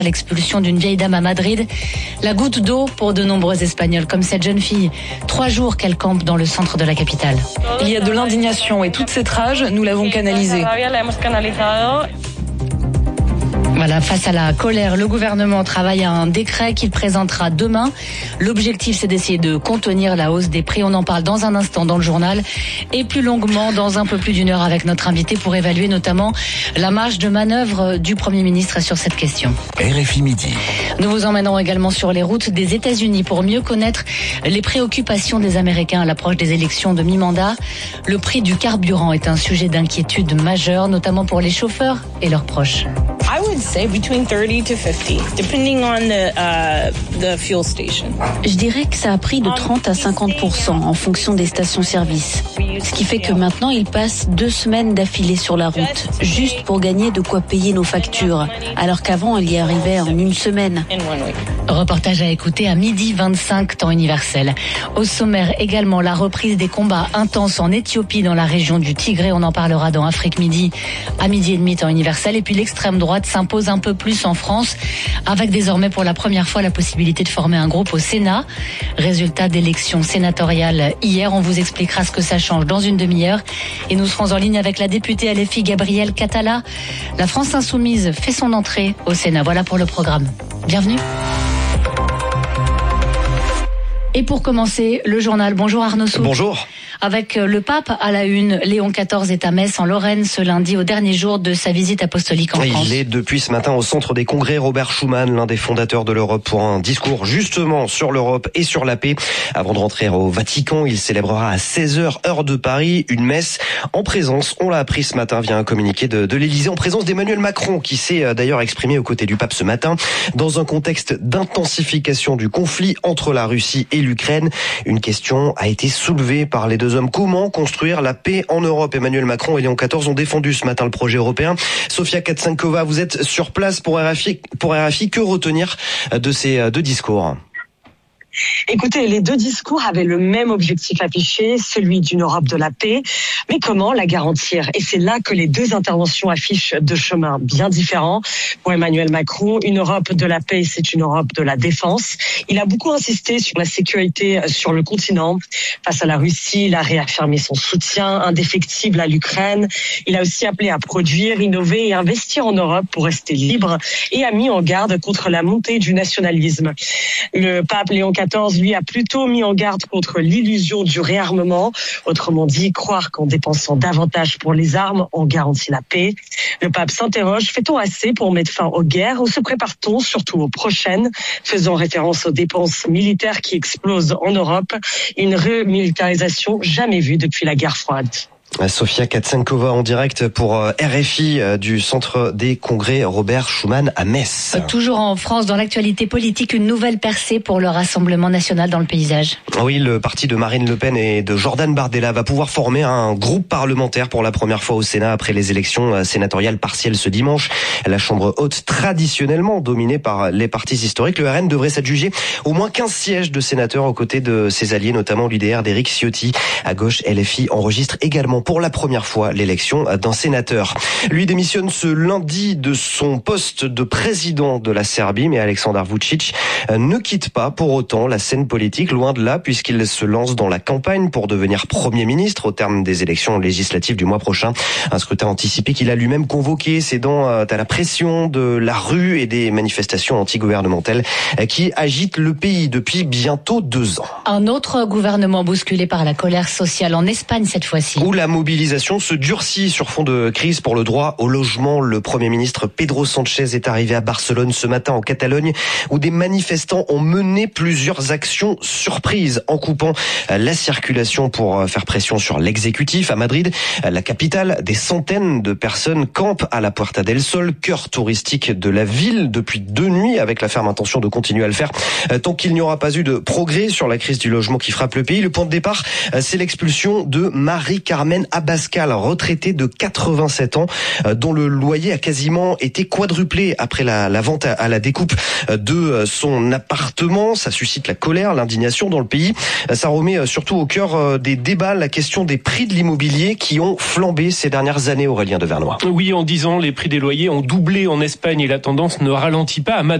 L'expulsion d'une vieille dame à Madrid, la goutte d'eau pour de nombreux Espagnols, comme cette jeune fille. 3 jours qu'elle campe dans le centre de la capitale. Il y a de l'indignation et toute cette rage, nous l'avons canalisée. Voilà, face à la colère, le gouvernement travaille à un décret qu'il présentera demain. L'objectif, c'est d'essayer de contenir la hausse des prix. On en parle dans un instant dans le journal et plus longuement dans un peu plus d'une heure avec notre invité pour évaluer notamment la marge de manœuvre du Premier ministre sur cette question. RFI Midi. Nous vous emmènerons également sur les routes des États-Unis pour mieux connaître les préoccupations des Américains à l'approche des élections de mi-mandat. Le prix du carburant est un sujet d'inquiétude majeur, notamment pour les chauffeurs et leurs proches. I would say between 30 to 50, depending on the fuel station. Je dirais que ça a pris de 30 à 50% en fonction des stations-service. Ce qui fait que maintenant, ils passent 2 semaines d'affilée sur la route, juste pour gagner de quoi payer nos factures, alors qu'avant, ils y arrivaient en 1 semaine. Reportage à écouter à 12h25, temps universel. Au sommaire également, la reprise des combats intenses en Éthiopie, dans la région du Tigré. On en parlera dans Afrique Midi, à 12h30, temps universel. Et puis l'extrême droite s'impose un peu plus en France, avec désormais pour la première fois la possibilité de former un groupe au Sénat. Résultat d'élections sénatoriales hier, on vous expliquera ce que ça change dans une demi-heure. Et nous serons en ligne avec la députée LFI Gabrielle Catala. La France Insoumise fait son entrée au Sénat. Voilà pour le programme. Bienvenue. Et pour commencer, le journal. Bonjour Arnaud Souk. Bonjour. Avec le pape à la une, Léon XIV est à Metz en Lorraine ce lundi, au dernier jour de sa visite apostolique en France. Il est depuis ce matin au centre des congrès Robert Schuman, l'un des fondateurs de l'Europe, pour un discours justement sur l'Europe et sur la paix. Avant de rentrer au Vatican, il célébrera à 16h heure de Paris une messe en présence, on l'a appris ce matin via un communiqué de l'Élysée, en présence d'Emmanuel Macron, qui s'est d'ailleurs exprimé aux côtés du pape ce matin dans un contexte d'intensification du conflit entre la Russie et l'Ukraine. Une question a été soulevée par les deux hommes. Comment construire la paix en Europe? Emmanuel Macron et Léon XIV ont défendu ce matin le projet européen. Sofia Katsankova, vous êtes sur place pour RFI. Que retenir de ces deux discours? Écoutez, les deux discours avaient le même objectif affiché, celui d'une Europe de la paix. Mais comment la garantir? Et c'est là que les deux interventions affichent deux chemins bien différents. Pour Emmanuel Macron, une Europe de la paix, c'est une Europe de la défense. Il a beaucoup insisté sur la sécurité sur le continent. Face à la Russie, il a réaffirmé son soutien indéfectible à l'Ukraine. Il a aussi appelé à produire, innover et investir en Europe pour rester libre et a mis en garde contre la montée du nationalisme. Le pape Léon XIV, lui, a plutôt mis en garde contre l'illusion du réarmement. Autrement dit, croire qu'en dépensant davantage pour les armes, on garantit la paix. Le pape s'interroge, fait-on assez pour mettre fin aux guerres ou se prépare-t-on surtout aux prochaines? Faisant référence aux dépenses militaires qui explosent en Europe, une remilitarisation jamais vue depuis la guerre froide. Sofia Katsankova en direct pour RFI du centre des congrès Robert Schuman à Metz. Toujours en France, dans l'actualité politique, une nouvelle percée pour le Rassemblement national dans le paysage. Oui, le parti de Marine Le Pen et de Jordan Bardella va pouvoir former un groupe parlementaire pour la première fois au Sénat après les élections sénatoriales partielles ce dimanche. La Chambre haute, traditionnellement dominée par les partis historiques, le RN devrait s'adjuger au moins 15 sièges de sénateurs aux côtés de ses alliés, notamment l'UDR d'Éric Ciotti. À gauche, LFI enregistre également pour la première fois l'élection d'un sénateur. Lui démissionne ce lundi de son poste de président de la Serbie, mais Aleksandar Vučić ne quitte pas pour autant la scène politique, loin de là, puisqu'il se lance dans la campagne pour devenir Premier ministre au terme des élections législatives du mois prochain. Un scrutin anticipé qu'il a lui-même convoqué, cédant à la pression de la rue et des manifestations anti-gouvernementales qui agitent le pays depuis bientôt 2 ans. Un autre gouvernement bousculé par la colère sociale en Espagne cette fois-ci. Où la mobilisation se durcit sur fond de crise pour le droit au logement. Le Premier ministre Pedro Sánchez est arrivé à Barcelone ce matin en Catalogne, où des manifestants ont mené plusieurs actions surprises en coupant la circulation pour faire pression sur l'exécutif. À Madrid, la capitale, des centaines de personnes campent à la Puerta del Sol, cœur touristique de la ville depuis 2 nuits, avec la ferme intention de continuer à le faire tant qu'il n'y aura pas eu de progrès sur la crise du logement qui frappe le pays. Le point de départ, c'est l'expulsion de Marie-Carmen Hélène Abascal, retraitée de 87 ans, dont le loyer a quasiment été quadruplé après la vente à la découpe de son appartement. Ça suscite la colère, l'indignation dans le pays. Ça remet surtout au cœur des débats la question des prix de l'immobilier qui ont flambé ces dernières années, Aurélien de Vernois. Oui, en 10 ans, les prix des loyers ont doublé en Espagne et la tendance ne ralentit pas.